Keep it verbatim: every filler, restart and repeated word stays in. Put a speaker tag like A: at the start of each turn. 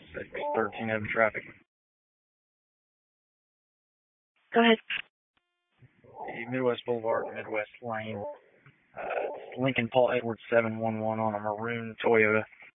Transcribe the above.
A: six thirteen open traffic.
B: Go ahead.
A: Midwest Boulevard, Midwest Lane. Uh, Lincoln Paul Edwards seven one one on a maroon Toyota.